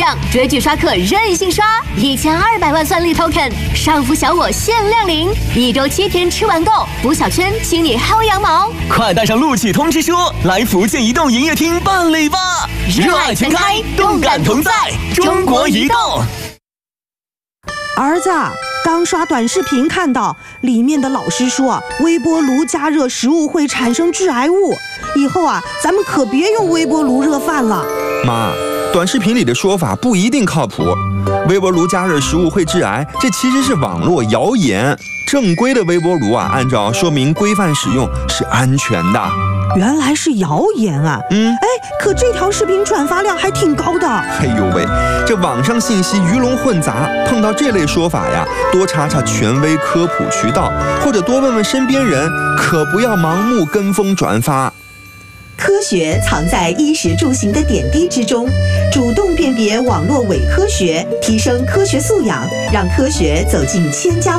量，追剧刷课任性刷，1200万算力 token， 上浮小我限量领，1周7天吃完够，补小圈，请你薅羊毛。 快带上录取通知书，来福建移动营业厅办理吧！热爱全开，动感同在，中国移动。 儿子，刚刷短视频看到，里面的老师说，微波炉加热食物会产生致癌物，以后咱们可别用微波炉热饭了。 妈，短视频里的说法不一定靠谱，微波炉加热食物会致癌，这其实是网络谣言。正规的微波炉按照说明规范使用是安全的。 原来是谣言啊！可这条视频转发量还挺高的。 哎呦喂，这网上信息鱼龙混杂，碰到这类说法呀，多查查权威科普渠道，或者多问问身边人，可不要盲目跟风转发。 科学藏在衣食住行的点滴之中，主动辨别网络伪科学，提升科学素养，让科学走进千家